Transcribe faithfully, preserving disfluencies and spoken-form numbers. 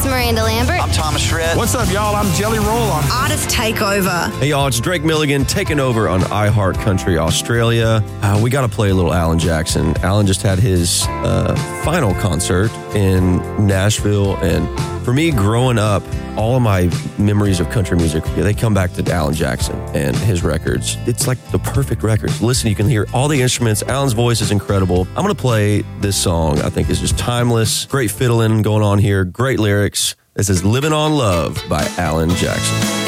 Miranda Lambert. I'm Thomas Shred. What's up, y'all? I'm Jelly Roll on Artist Takeover. Hey, y'all, it's Drake Milligan taking over on iHeart Country Australia. Uh, we got to play a little Alan Jackson. Alan just had his uh, final concert in Nashville, and for me, growing up, all of my memories of country music, they come back to Alan Jackson and his records. It's like the perfect records. Listen, you can hear all the instruments. Alan's voice is incredible. I'm going to play this song. I think is just timeless. Great fiddling going on here. Great lyrics. This is Living on Love by Alan Jackson.